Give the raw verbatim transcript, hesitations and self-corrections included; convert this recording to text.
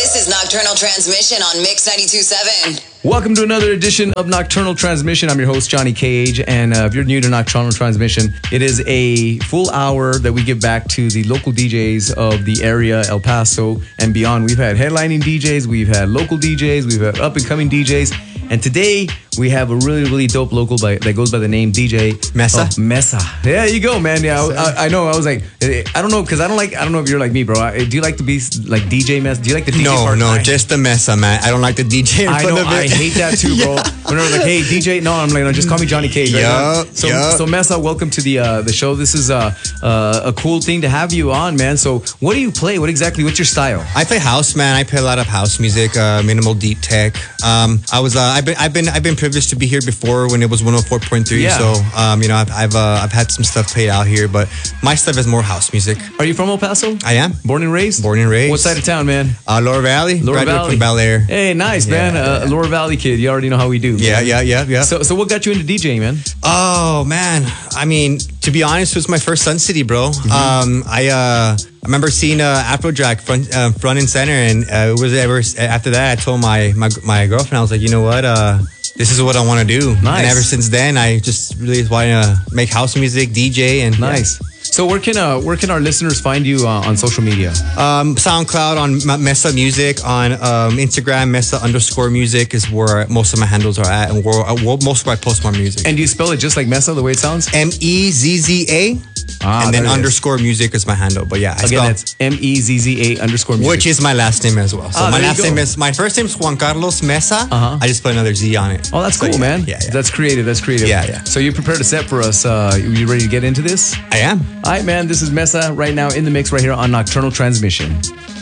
This is Nocturnal Transmission on Mix ninety-two point seven. Welcome to another edition of Nocturnal Transmission. I'm your host, Johnny Cage. And uh, if you're new to Nocturnal Transmission, it is a full hour that we give back to the local D Js of the area, El Paso and beyond. We've had headlining D Js, we've had local D Js, we've had up-and-coming D Js. And today, we have a really, really dope local by, that goes by the name D J Mesa. Oh, Mesa. Yeah, you go, man. Yeah, I, I know. I was like, I don't know, because I don't like, I don't know if you're like me, bro. I, do you like to be like D J Mesa? Do you like the D J no, part? No, I, no, just the Mesa, man. I don't like the D J in I front know, of it. I hate that too, bro. yeah. When they're like, hey, D J, no, I'm like, no, just call me Johnny Cage. Right? Yep, So, yep. so Mesa, welcome to the uh, the show. This is uh, uh, a cool thing to have you on, man. So, what do you play? What exactly? What's your style? I play house, man. I play a lot of house music, uh, minimal deep tech. Um, I was, uh, I've been, I've been, I've been privileged to be here before when it was one oh four point three. Yeah. So, um, you know, I've, I've, uh, I've had some stuff played out here, but my stuff is more house music. Are you from El Paso? I am. Born and raised? Born and raised. What side of town, man? Uh, Lower Valley. Lower Graduate Valley. from Bel Air. Hey, nice, Yeah, man. Uh, yeah. Lower Valley kid. You already know how we do. Yeah, man. yeah, yeah, yeah. So, so what got you into DJing, man? Oh man, I mean, to be honest, it was my first Sun City, bro. Mm-hmm. Um, I uh, I remember seeing uh, Afrojack front uh, front and center, and uh, it was ever after that. I told my my my girlfriend, I was like, you know what, uh, this is what I want to do. Nice. And ever since then, I just really want to make house music, D J, and Nice. yeah. So where can uh, where can our listeners find you uh, on social media? Um, SoundCloud on M- Mesa Music, on um, Instagram Mesa underscore music is where most of my handles are at, and where, uh, where most of I post my music. And do you spell it just like Mesa, the way it sounds? M E Z Z A, Ah, and then there it is. underscore music is my handle. But yeah, I Again, spell, that's M E Z Z A underscore music. which is my last name as well. So Ah, my there you last go. name is, my first name is Juan Carlos Mesa. Uh-huh. I just put another Z on it. Oh, that's So, cool, yeah, man. Yeah, yeah. That's creative. That's creative. Yeah, yeah. So you prepared a set for us. Uh, you ready to get into this? I am. All right, man. This is Mesa right now in the mix right here on Nocturnal Transmission.